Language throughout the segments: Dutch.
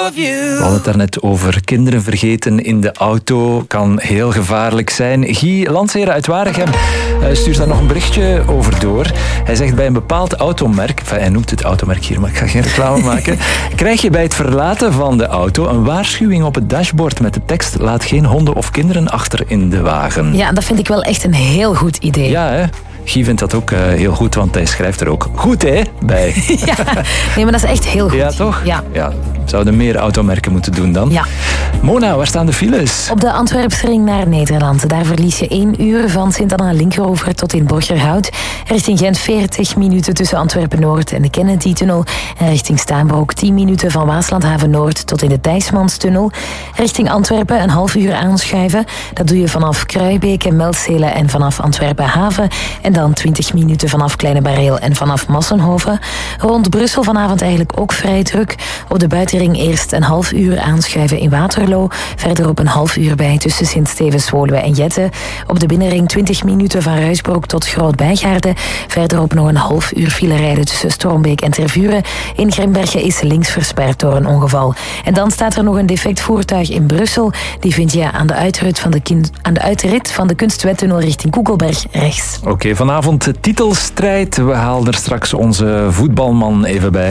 of you. We hadden het daarnet over kinderen vergeten in de auto. Kan heel gevaarlijk zijn. Guy Landseer uit Waregem stuurt daar nog een berichtje over door. Hij zegt bij een bepaald automerk, hij noemt het automerk hier, maar ik ga geen reclame maken, krijg je bij het verlaten van de auto een waarschuwing op het dashboard met de tekst: laat geen honden of kinderen achter in de wagen. Ja, dat vind ik wel echt een heel goed idee. Ja, hè? Guy vindt dat ook heel goed, want hij schrijft er ook goed, hè, bij. Ja, nee, maar dat is echt heel goed. Ja, toch? Ja. Zouden meer automerken moeten doen dan. Ja. Mona, waar staan de files? Op de Antwerpsring naar Nederland. Daar verlies je 1 uur van Sint-Anna-Linkeroever tot in Borgerhout. Richting Gent 40 minuten tussen Antwerpen-Noord en de Kennedy-tunnel. En richting Staanbroek 10 minuten van Waaslandhaven-Noord tot in de Thijsmanstunnel. Richting Antwerpen een half uur aanschuiven. Dat doe je vanaf Kruijbeek en Meldzelen en vanaf Antwerpen-Haven. En dan 20 minuten vanaf Kleine Bareel en vanaf Massenhoven. Rond Brussel vanavond eigenlijk ook vrij druk. Op de buitenring eerst een half uur aanschuiven in Waterloo. Verderop een half uur bij tussen Sint-Stevens-Woluwe en Jette. Op de binnenring 20 minuten van Ruisbroek tot Groot-Bijgaarden. Verderop nog een half uur file rijden tussen Strombeek en Tervuren. In Grimbergen is links versperd door een ongeval. En dan staat er nog een defect voertuig in Brussel. Die vind je aan de uitrit van de Kunstwettunnel richting Koekelberg rechts. Oké, vanavond de titelstrijd. We halen er straks onze voetbalman even bij.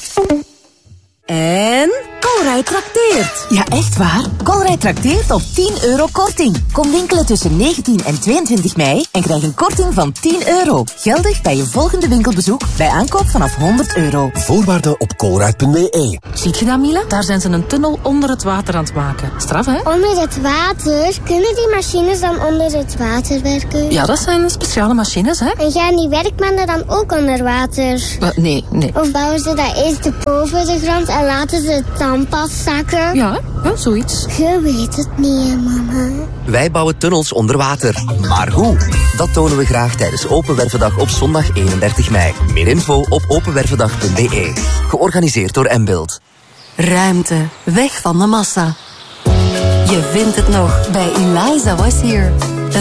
En Colruyt trakteert. Ja, echt waar. Colruyt trakteert op €10 korting. Kom winkelen tussen 19 en 22 mei en krijg een korting van €10. Geldig bij je volgende winkelbezoek bij aankoop vanaf €100. Voorwaarden op colruyt.be. Ziet je dat, Mila? Daar zijn ze een tunnel onder het water aan het maken. Straf, hè? Onder het water? Kunnen die machines dan onder het water werken? Ja, dat zijn speciale machines, hè? En gaan die werkmannen dan ook onder water? Nee. Of bouwen ze dat eerst boven de grond en laten ze het dan pas zakken? Ja, zoiets. Je weet het niet, hè, mama. Wij bouwen tunnels onder water. Maar hoe? Dat tonen we graag tijdens Open Wervendag op zondag 31 mei. Meer info op openwervendag.be. Georganiseerd door Mbuild. Ruimte. Weg van de massa. Je vindt het nog bij Eliza Was Here.